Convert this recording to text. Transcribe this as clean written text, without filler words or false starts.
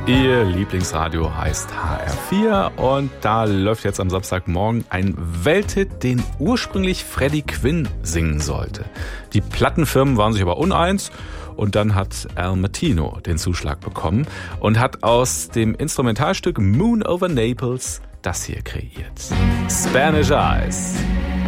Ihr Lieblingsradio heißt HR4 und da läuft jetzt am Samstagmorgen ein Welthit, den ursprünglich Freddie Quinn singen sollte. Die Plattenfirmen waren sich aber uneins und dann hat Al Martino den Zuschlag bekommen und hat aus dem Instrumentalstück Moon Over Naples das hier kreiert. Spanish Eyes.